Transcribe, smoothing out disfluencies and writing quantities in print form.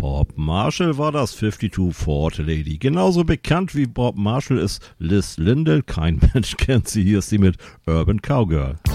Bob Marshall war das 52 Fort Lady. Genauso bekannt wie Bob Marshall ist Liz Lindell. Kein Mensch kennt sie. Hier ist sie mit Urban Cowgirl.